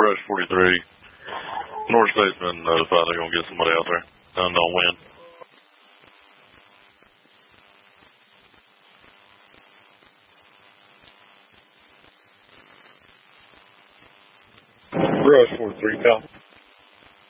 Brush 43. North State's been notified they're going to get somebody out there. Unknown when. Brush 43, Cal.